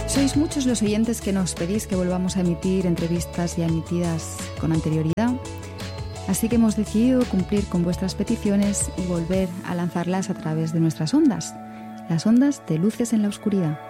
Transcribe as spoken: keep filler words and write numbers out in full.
Sois muchos los oyentes que nos pedís que volvamos a emitir entrevistas ya emitidas con anterioridad, así que hemos decidido cumplir con vuestras peticiones y volver a lanzarlas a través de nuestras ondas, las ondas de Luces en la Oscuridad.